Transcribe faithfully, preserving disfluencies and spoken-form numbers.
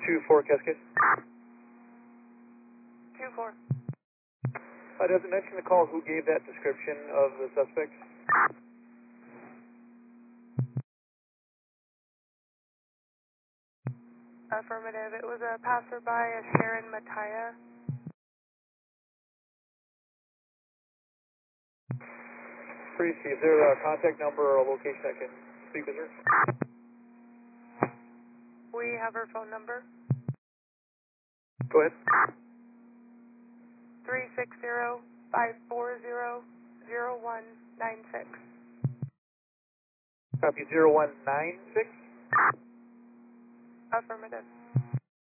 two four Cascade. two four. Uh, does it mention the call who gave that description of the suspect? Affirmative. It was a passerby, a Sharon Mataya. Pretty see. Is there a contact number or a location I can speak with her? We have her phone number. Go ahead. three six zero, five four zero, zero one nine six. Copy zero one nine six. Affirmative.